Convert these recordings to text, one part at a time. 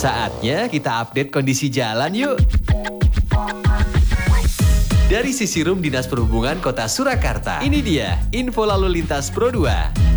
Saatnya kita update kondisi jalan yuk. Dari Sisirum Dinas Perhubungan Kota Surakarta, ini dia info lalu lintas Pro 2.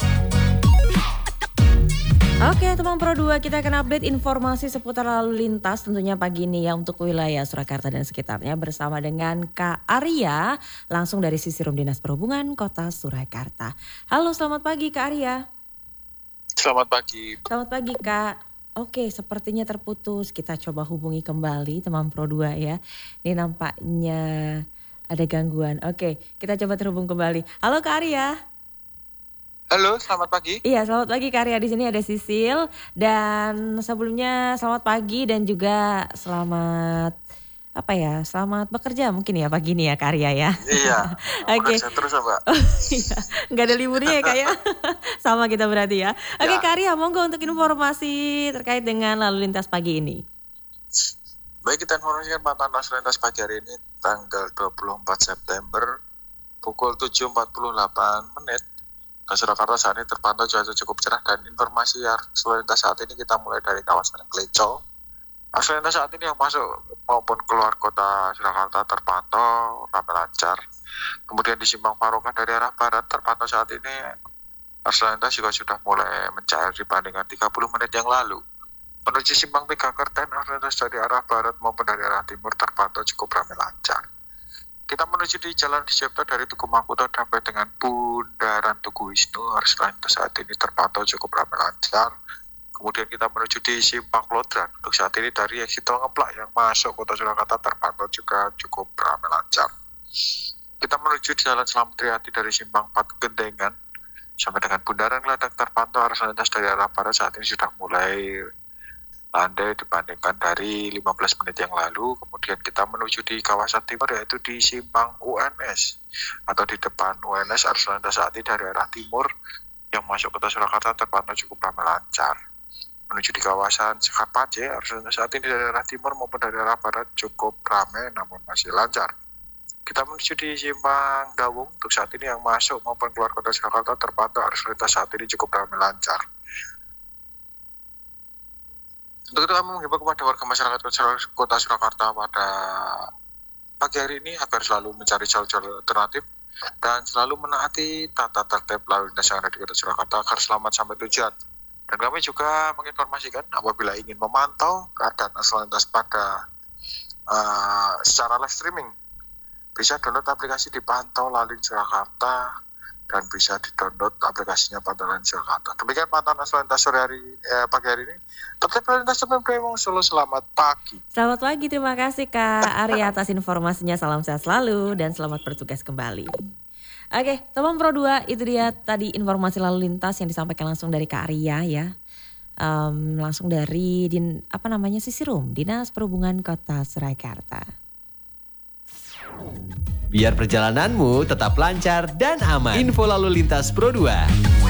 Oke teman Pro 2, kita akan update informasi seputar lalu lintas tentunya pagi ini ya untuk wilayah Surakarta dan sekitarnya bersama dengan Kak Arya langsung dari Sisirum Dinas Perhubungan Kota Surakarta. Halo, selamat pagi Kak Arya. Selamat pagi. Selamat pagi Kak. Oke, sepertinya terputus. Kita coba hubungi kembali teman Pro 2 ya. Ini nampaknya ada gangguan. Oke, kita coba terhubung kembali. Halo Kak Arya. Halo, selamat pagi. Iya, selamat pagi Kak Arya. Di sini ada Sisil dan sebelumnya selamat pagi dan juga selamat selamat bekerja mungkin ya pagi ini ya Kak Arya ya. Iya. Oke. Terus Mbak. Oh, iya. Nggak ada liburnya ya Kak ya. Sama kita berarti ya. Oke Kak Arya, monggo untuk informasi terkait dengan lalu lintas pagi ini. Baik, kita informasikan pantauan lalu lintas pagi hari ini tanggal 24 September pukul 7.48 menit. Surakarta saat ini terpantau cuaca cukup cerah dan informasi lalu lintas saat ini kita mulai dari kawasan Kleco. Lalu lintas saat ini yang masuk maupun keluar kota Surakarta terpantau ramai lancar. Kemudian di Simpang Parokan dari arah barat terpantau saat ini lalu lintas juga sudah mulai mencair dibandingkan 30 menit yang lalu. Menuju Simpang Pegakerten lalu lintas dari arah barat maupun dari arah timur terpantau cukup ramai lancar. Kita menuju di Jalan Dijepto dari Tugu Makuto sampai dengan Bundaran Tugu Wisnu. Arus lalu lintas saat ini terpantau cukup ramai lancar. Kemudian kita menuju di Simpang Lodran. Untuk saat ini dari exit tol Ngeplak yang masuk kota Surakarta terpantau juga cukup ramai lancar. Kita menuju di Jalan Slamet Riyadi dari Simpang 4 Gendengan sampai dengan Bundaran Geladak terpantau arus lalu lintas dari arah barat saat ini sudah mulai landai dibandingkan dari 15 menit yang lalu. Kemudian kita menuju di kawasan timur yaitu di Simpang UNS atau di depan UNS arus lalu lintas saat ini dari arah timur yang masuk kota Surakarta terpantau cukup ramai lancar. Menuju di kawasan Sekapace arus lalu lintas saat ini dari arah timur maupun dari arah barat cukup ramai namun masih lancar. Kita menuju di Simpang Dawung untuk saat ini yang masuk maupun keluar kota Surakarta terpantau arus lalu lintas saat ini cukup ramai lancar. Untuk itu kami menghimbau kepada warga masyarakat Kota Surakarta pada pagi hari ini agar selalu mencari jalur-jalur alternatif dan selalu menaati tata tertib lalu lintas yang ada di Kota Surakarta agar selamat sampai tujuan. Dan kami juga menginformasikan apabila ingin memantau keadaan lalu lintas pada secara live streaming, bisa download aplikasi di Pantau Lalu Lintas Surakarta dan bisa di-download aplikasinya Pantau Lalu Lintas Surakarta. Demikian pantauan lalu lintas sore hari pagi hari ini. Tetap lalu lintas Premium Solo, selamat pagi. Selamat pagi, terima kasih Kak Arya atas informasinya. Salam sehat selalu dan selamat bertugas kembali. Oke, teman Pro 2, itu dia tadi informasi lalu lintas yang disampaikan langsung dari Kak Arya ya. Langsung dari Sisirum, Dinas Perhubungan Kota Surakarta. Biar perjalananmu tetap lancar dan aman. Info lalu lintas Pro 2.